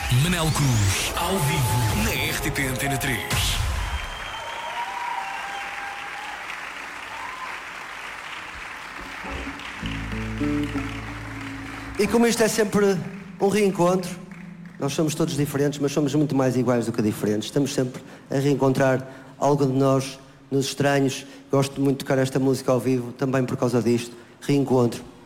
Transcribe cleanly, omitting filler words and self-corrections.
Manel Cruz, ao vivo, na RTP Antena 3. E como isto é sempre um reencontro, nós somos todos diferentes, mas somos muito mais iguais do que diferentes. Estamos sempre a reencontrar algo de nós nos estranhos. Gosto muito de tocar esta música ao vivo, também por causa disto. Reencontro.